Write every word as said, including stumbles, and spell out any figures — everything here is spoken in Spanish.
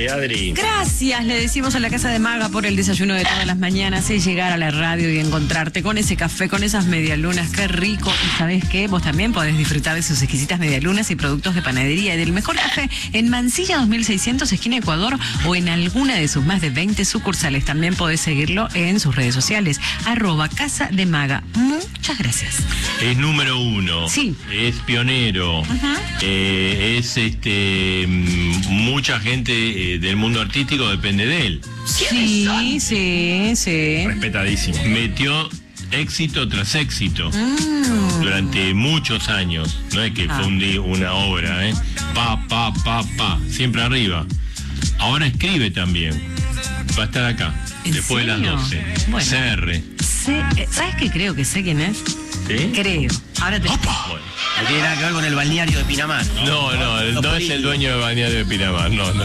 Eh, Adri. Gracias, le decimos a la Casa de Maga por el desayuno de todas las mañanas, es llegar a la radio y encontrarte con ese café, con esas medialunas, qué rico. Y ¿sabés qué? Vos también podés disfrutar de sus exquisitas medialunas y productos de panadería y del mejor café en Mansilla dos mil seiscientos, esquina Ecuador, o en alguna de sus más de veinte sucursales. También podés seguirlo en sus redes sociales, arroba Casa de Maga. Muchas gracias. Es número uno. Sí. Es pionero. Uh-huh. eh, es este mucha gente eh, del mundo artístico depende de él. Sí, sí, sí. Respetadísimo. Metió éxito tras éxito mm. durante muchos años. No es que ah. fue un día, una obra, ¿eh? Pa, pa, pa, pa. Siempre arriba. Ahora escribe también. Va a estar acá. Después serio? de las doce. Bueno. C R. Sé, ¿sabes qué creo que sé quién es? ¿Sí? Creo. Ahora te... Bueno. No tiene nada que ver con el balneario de Pinamar. No, no, no, no es el dueño del balneario de Pinamar. No, no.